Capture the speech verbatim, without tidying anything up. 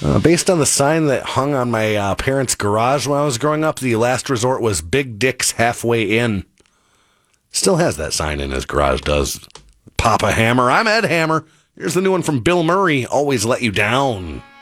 Uh, based on the sign that hung on my uh, parents' garage when I was growing up, the last resort was Big Dick's Halfway Inn. Still has that sign in his garage, does. Papa Hammer. I'm Ed Hammer. Here's the new one from Bill Murray, Always Let You Down.